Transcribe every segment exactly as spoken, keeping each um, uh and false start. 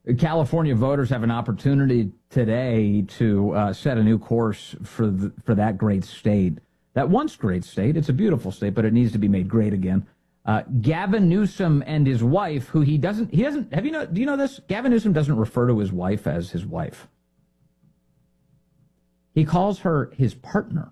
California voters have an opportunity today to uh, set a new course for the, for that great state. That once great state. It's a beautiful state, but it needs to be made great again. Uh, Gavin Newsom and his wife, who he doesn't, he doesn't, have you know, do you know this? Gavin Newsom doesn't refer to his wife as his wife. He calls her his partner.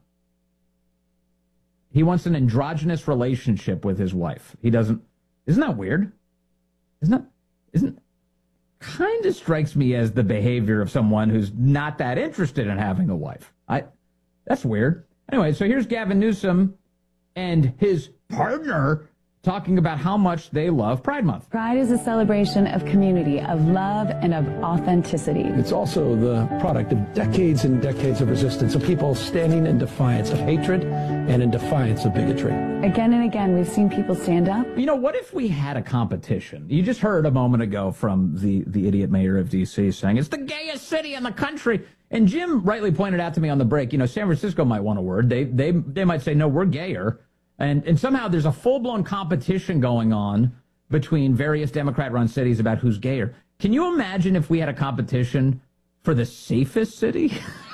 He wants an androgynous relationship with his wife. He doesn't, isn't that weird? Isn't that, isn't, kind of strikes me as the behavior of someone who's not that interested in having a wife. I, that's weird. Anyway, so here's Gavin Newsom and his partner talking about how much they love Pride Month. Pride is a celebration of community, of love, and of authenticity. It's also the product of decades and decades of resistance, of people standing in defiance of hatred and in defiance of bigotry. Again and again, we've seen people stand up. You know, what if we had a competition? You just heard a moment ago from the, the idiot mayor of D C saying it's the gayest city in the country. And Jim rightly pointed out to me on the break, you know, San Francisco might want a word. They, they, they might say, no, we're gayer. And and somehow there's a full-blown competition going on between various Democrat-run cities about who's gayer. Can you imagine if we had a competition for the safest city?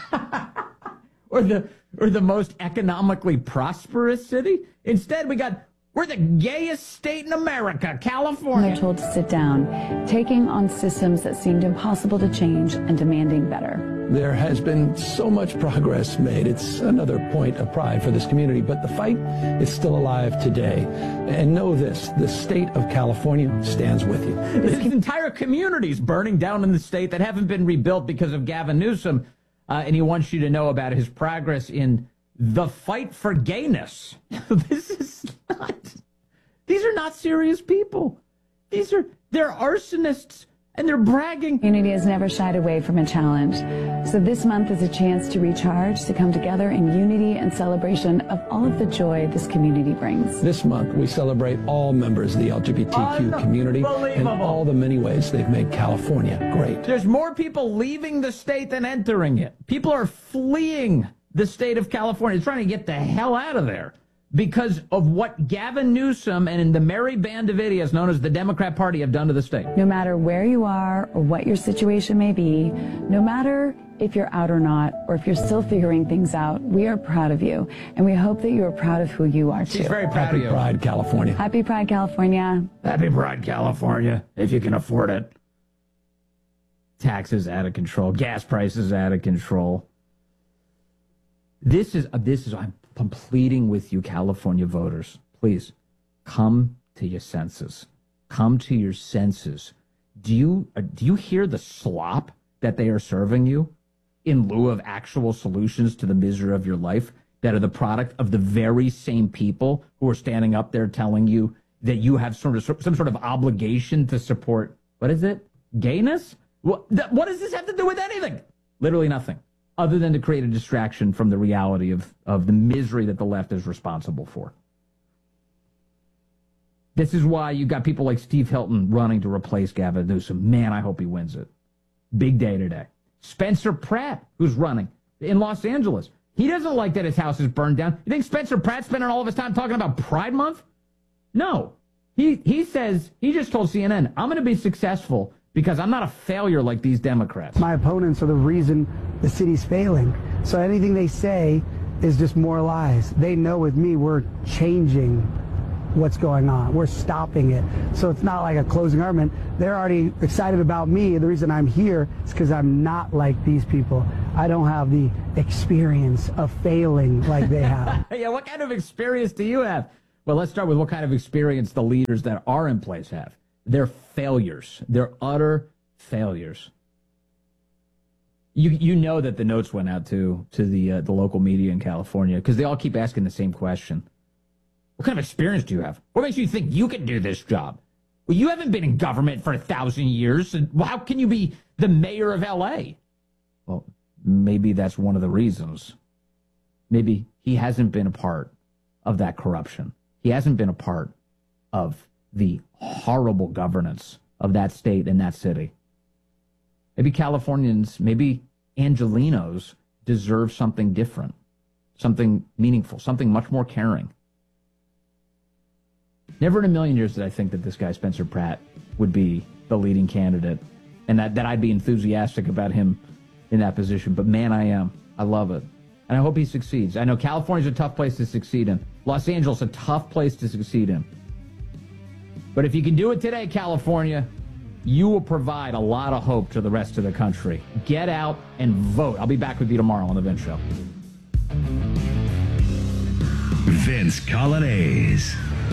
or the or the most economically prosperous city? Instead, we got, we're the gayest state in America, California. They're told to sit down, taking on systems that seemed impossible to change and demanding better. There has been so much progress made. It's another point of pride for this community, but the fight is still alive today. And know this, the state of California stands with you. There's entire communities burning down in the state that haven't been rebuilt because of Gavin Newsom, uh, and he wants you to know about his progress in the fight for gayness. This is not, these are not serious people. These are, they're arsonists. And they're bragging. Community has never shied away from a challenge. So this month is a chance to recharge, to come together in unity and celebration of all of the joy this community brings. This month, we celebrate all members of the L G B T Q community and all the many ways they've made California great. There's more people leaving the state than entering it. People are fleeing the state of California, trying to get the hell out of there because of what Gavin Newsom and the merry band of idiots known as the Democrat Party have done to the state. No matter where you are or what your situation may be, no matter if you're out or not, or if you're still figuring things out, we are proud of you. And we hope that you are proud of who you are, too. She's very proud Happy of you. Pride, California. Happy Pride, California. Happy Pride, California, if you can afford it. Taxes out of control. Gas prices out of control. This is, uh, this is, I'm I'm pleading with you, California voters, please come to your senses. Come to your senses. Do you uh, do you hear the slop that they are serving you in lieu of actual solutions to the misery of your life that are the product of the very same people who are standing up there telling you that you have sort of some sort of obligation to support, what is it, gayness? What, th- what does this have to do with anything? Literally nothing. Other than to create a distraction from the reality of, of the misery that the left is responsible for. This is why you got people like Steve Hilton running to replace Gavin Newsom. Man, I hope he wins it. Big day today. Spencer Pratt, who's running in Los Angeles. He doesn't like that his house is burned down. You think Spencer Pratt's spending all of his time talking about Pride Month? No. He, he says, he just told C N N, I'm going to be successful because I'm not a failure like these Democrats. My opponents are the reason the city's failing. So anything they say is just more lies. They know with me we're changing what's going on. We're stopping it. So it's not like a closing argument. They're already excited about me. The reason I'm here is because I'm not like these people. I don't have the experience of failing like they have. Yeah, what kind of experience do you have? Well, let's start with what kind of experience the leaders that are in place have. They're failures. They're utter failures. You you know that the notes went out to to the uh, the local media in California because they all keep asking the same question. What kind of experience do you have? What makes you think you can do this job? Well, you haven't been in government for a thousand years. And how can you be the mayor of L A? Well, maybe that's one of the reasons. Maybe he hasn't been a part of that corruption. He hasn't been a part of the horrible governance of that state and that city. Maybe Californians, maybe Angelenos deserve something different, something meaningful, something much more caring. Never in a million years did I think that this guy, Spencer Pratt, would be the leading candidate and that, that I'd be enthusiastic about him in that position. But man, I am. I love it. And I hope he succeeds. I know California's a tough place to succeed in. Los Angeles, a tough place to succeed in. But if you can do it today, California, you will provide a lot of hope to the rest of the country. Get out and vote. I'll be back with you tomorrow on The Vince Show. Vince Coglianese.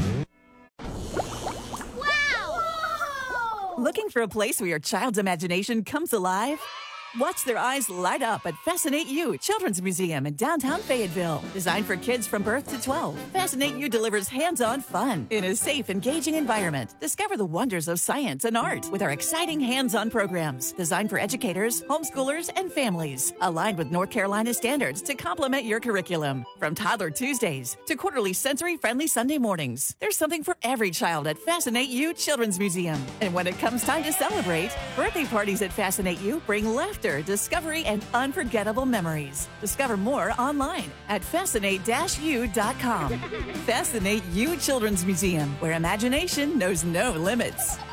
Wow! Looking for a place where your child's imagination comes alive? Watch their eyes light up at Fascinate You Children's Museum in downtown Fayetteville. Designed for kids from birth to twelve, Fascinate You delivers hands-on fun in a safe, engaging environment. Discover the wonders of science and art with our exciting hands-on programs designed for educators, homeschoolers, and families. Aligned with North Carolina standards to complement your curriculum. From Toddler Tuesdays to quarterly sensory-friendly Sunday mornings, there's something for every child at Fascinate You Children's Museum. And when it comes time to celebrate, birthday parties at Fascinate You bring laughter, discovery, and unforgettable memories. Discover more online at fascinate you dot com. Fascinate You Children's Museum, where imagination knows no limits.